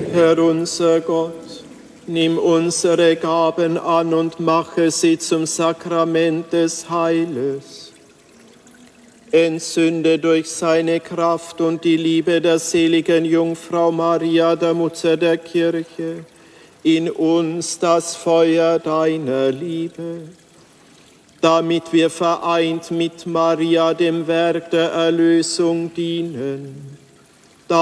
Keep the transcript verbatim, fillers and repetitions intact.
Herr unser Gott, nimm unsere Gaben an und mache sie zum Sakrament des Heiles. Entzünde durch seine Kraft und die Liebe der seligen Jungfrau Maria, der Mutter der Kirche, in uns das Feuer deiner Liebe, damit wir vereint mit Maria dem Werk der Erlösung dienen